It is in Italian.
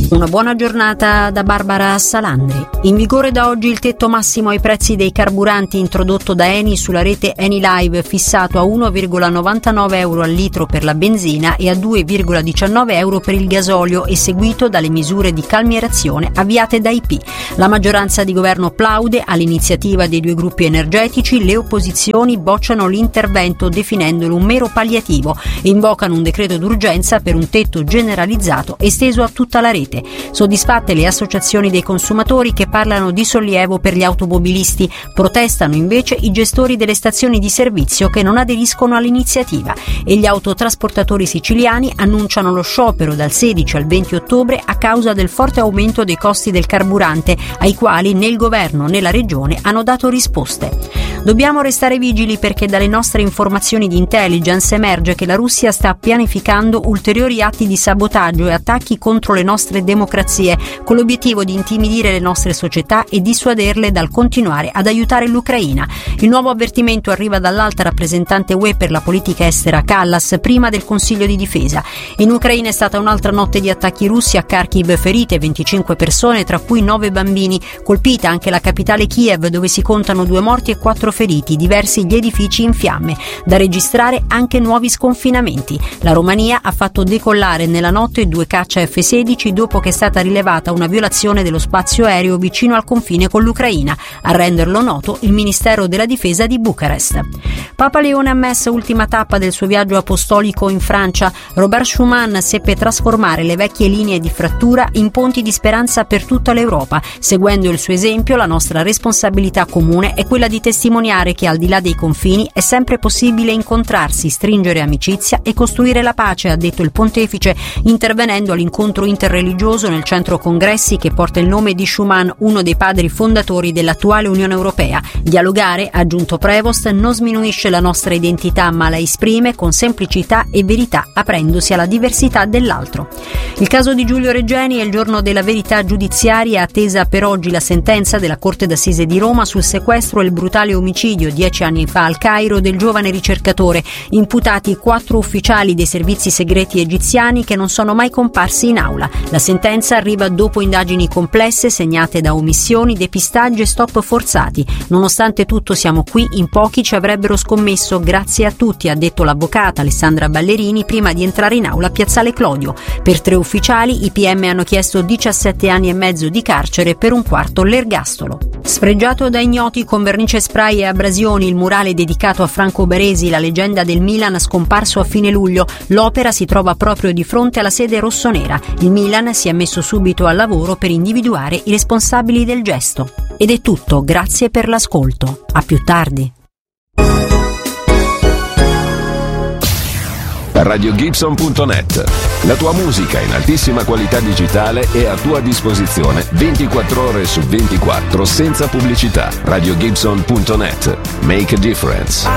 Una buona giornata da Barbara Salandri. In vigore da oggi il tetto massimo ai prezzi dei carburanti introdotto da Eni sulla rete Eni Live, fissato a 1,99 euro al litro per la benzina e a 2,19 euro per il gasolio, e seguito dalle misure di calmierazione avviate da IP. La maggioranza di governo plaude all'iniziativa dei due gruppi energetici, le opposizioni bocciano l'intervento definendolo un mero palliativo e invocano un decreto d'urgenza per un tetto generalizzato esteso a tutta la rete. Soddisfatte le associazioni dei consumatori, che parlano di sollievo per gli automobilisti. Protestano invece i gestori delle stazioni di servizio, che non aderiscono all'iniziativa, e gli autotrasportatori siciliani annunciano lo sciopero dal 16 al 20 ottobre a causa del forte aumento dei costi del carburante, ai quali né il governo né la regione hanno dato risposte. Dobbiamo restare vigili perché dalle nostre informazioni di intelligence emerge che la Russia sta pianificando ulteriori atti di sabotaggio e attacchi contro le nostre democrazie, con l'obiettivo di intimidire le nostre società e dissuaderle dal continuare ad aiutare l'Ucraina. Il nuovo avvertimento arriva dall'alta rappresentante UE per la politica estera Kallas, prima del Consiglio di difesa. In Ucraina è stata un'altra notte di attacchi russi. A Kharkiv ferite 25 persone, tra cui 9 bambini. Colpita anche la capitale Kiev, dove si contano 2 morti e 4 feriti, diversi gli edifici in fiamme. Da registrare anche nuovi sconfinamenti. La Romania ha fatto decollare nella notte 2 caccia F-16 dopo che è stata rilevata una violazione dello spazio aereo vicino al confine con l'Ucraina. A renderlo noto il Ministero della Difesa di Bucarest. Papa Leone a Metz, ultima tappa del suo viaggio apostolico in Francia. Robert Schuman seppe trasformare le vecchie linee di frattura in ponti di speranza per tutta l'Europa. Seguendo il suo esempio, la nostra responsabilità comune è quella di testimoniare che al di là dei confini è sempre possibile incontrarsi, stringere amicizia e costruire la pace, ha detto il pontefice, intervenendo all'incontro interreligioso nel centro congressi che porta il nome di Schuman, uno dei padri fondatori dell'attuale Unione Europea. Dialogare, ha aggiunto Prevost, non sminuisce la nostra identità, ma la esprime con semplicità e verità, aprendosi alla diversità dell'altro. Il caso di Giulio Regeni è il giorno della verità giudiziaria, attesa per oggi la sentenza della Corte d'Assise di Roma sul sequestro e il brutale omicidio 10 anni fa al Cairo del giovane ricercatore. Imputati 4 ufficiali dei servizi segreti egiziani che non sono mai comparsi in aula. La sentenza arriva dopo indagini complesse segnate da omissioni, depistaggi e stop forzati. Nonostante tutto siamo qui, in pochi ci avrebbero scommesso, grazie a tutti, ha detto l'avvocata Alessandra Ballerini prima di entrare in aula a Piazzale Clodio. Per 3 ufficiali i PM hanno chiesto 17 anni e mezzo di carcere, per un quarto l'ergastolo. Sfregiato da ignoti con vernice spray e abrasioni il murale dedicato a Franco Baresi, la leggenda del Milan, scomparso a fine luglio. L'opera si trova proprio di fronte alla sede rossonera. Il Milan si è messo subito al lavoro per individuare i responsabili del gesto. Ed è tutto, grazie per l'ascolto. A più tardi. RadioGibson.net. La tua musica in altissima qualità digitale è a tua disposizione 24 ore su 24 senza pubblicità. RadioGibson.net. Make a difference.